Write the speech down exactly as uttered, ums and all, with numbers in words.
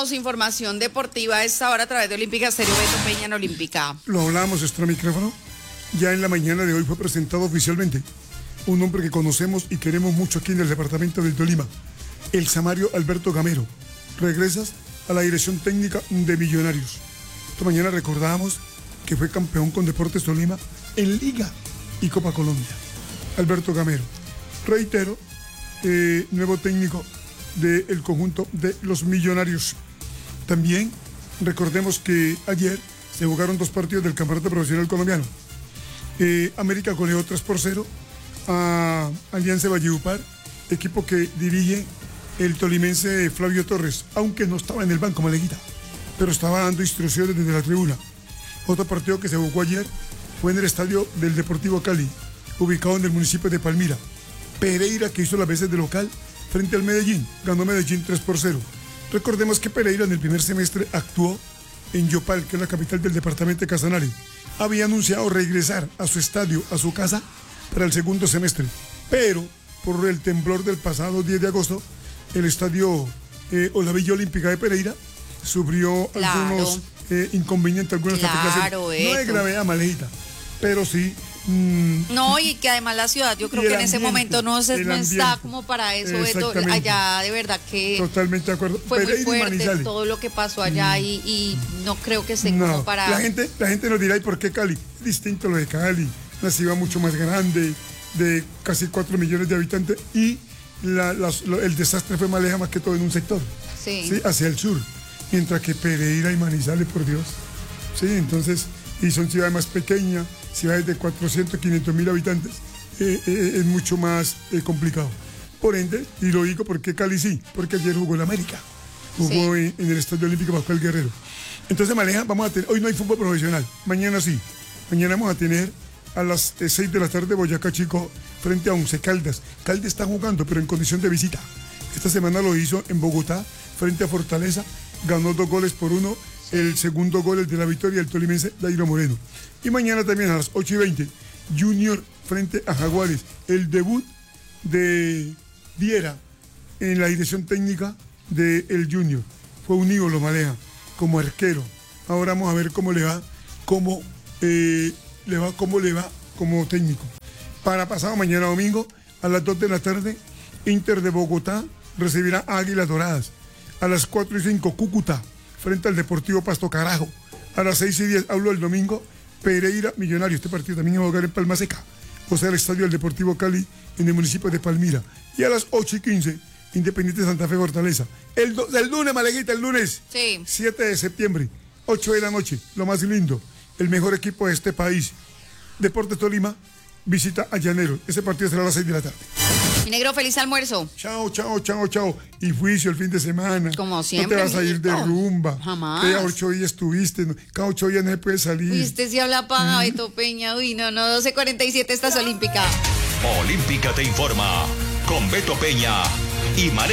tenemos información deportiva a esta hora a través de Olímpica Estéreo. Beto Peña en Olímpica. Lo hablamos, extra micrófono. Ya en la mañana de hoy fue presentado oficialmente un hombre que conocemos y queremos mucho aquí en el departamento del Tolima, el Samario Alberto Gamero. Regresas a la dirección técnica de Millonarios. Esta mañana recordamos que fue campeón con Deportes Tolima en Liga y Copa Colombia. Alberto Gamero. Reitero, eh, nuevo técnico del conjunto de los Millonarios. También recordemos que ayer se jugaron dos partidos del Campeonato Profesional Colombiano. Eh, América goleó tres por cero a Alianza Valledupar, equipo que dirige el tolimense Flavio Torres, aunque no estaba en el banco, Maleguita, pero estaba dando instrucciones desde la tribuna. Otro partido que se jugó ayer fue en el estadio del Deportivo Cali, ubicado en el municipio de Palmira. Pereira, que hizo las veces de local frente al Medellín, ganó Medellín tres por cero. Recordemos que Pereira en el primer semestre actuó en Yopal, que es la capital del departamento de Casanare. Había anunciado regresar a su estadio, a su casa, para el segundo semestre. Pero, por el temblor del pasado diez de agosto, el estadio eh, o la Villa Olímpica de Pereira sufrió claro. algunos eh, inconvenientes, algunas claro, afectaciones. No de gravedad, Malejita, pero sí. Mm, no, y que además la ciudad, yo creo que en ambiente, ese momento no, se, no está como para eso, Beto. Allá de verdad que totalmente de acuerdo. Fue Pereira muy fuerte todo lo que pasó allá mm. y, y no creo que esté no, como para... La gente, la gente nos dirá, ¿y por qué Cali? Es distinto lo de Cali, una ciudad mucho más grande, de casi cuatro millones de habitantes, y la, la, lo, el desastre fue más lejos más que todo en un sector, sí. ¿sí? Hacia el sur, mientras que Pereira y Manizales, por Dios, sí, entonces, y son ciudades más pequeñas, ciudades de cuatrocientos, quinientos mil habitantes, eh, eh, es mucho más eh, complicado. Por ende, y lo digo porque Cali sí, porque ayer jugó en América, jugó sí. en, en el Estadio Olímpico Pascual Guerrero. Entonces, Maleja, vamos a tener, hoy no hay fútbol profesional, mañana sí, mañana vamos a tener a las eh, seis de la tarde Boyacá Chico frente a Once Caldas. Caldas está jugando, pero en condición de visita. Esta semana lo hizo en Bogotá, frente a Fortaleza, ganó dos goles por uno. El segundo gol, el de la victoria, el tolimense Dairo Moreno. Y mañana también a las ocho y veinte, Junior frente a Jaguares. El debut de Viera en la dirección técnica del Junior. Fue un ídolo, Maleja, como arquero. Ahora vamos a ver cómo le va, cómo, eh, le va, cómo le va como técnico. Para pasado mañana domingo, a las dos de la tarde, Inter de Bogotá recibirá a Águilas Doradas. A las cuatro y cinco, Cúcuta frente al Deportivo Pasto Carajo. A las seis y diez, hablo el domingo, Pereira Millonarios. Este partido también va a jugar en Palma Seca, o sea, el estadio del Deportivo Cali en el municipio de Palmira. Y a las ocho y quince, Independiente Santa Fe Fortaleza. El, do, el lunes, Maleguita, el lunes, sí. siete de septiembre, ocho de la noche, lo más lindo, el mejor equipo de este país, Deportes Tolima, visita a Llaneros. Ese partido será a las seis de la tarde. Mi negro, feliz almuerzo. Chao, chao, chao, chao. Y juicio el fin de semana. Como siempre. No te vas a ir de rumba. Jamás. Cada ocho días estuviste. Cada ocho días no se puede salir. Uy, usted sí habla paja, ¿Mm? Beto Peña. Uy, no, no, doce cuarenta y siete, estás Olímpica. Olímpica te informa con Beto Peña y Mare.